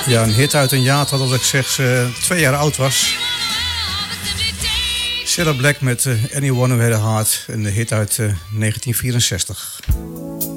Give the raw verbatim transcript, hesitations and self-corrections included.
Ja, een hit uit een jaartal dat ik zeg uh, twee jaar oud was. Cilla Black met uh, Anyone Who Had a Heart, een hit uit uh, negentien vierenzestig.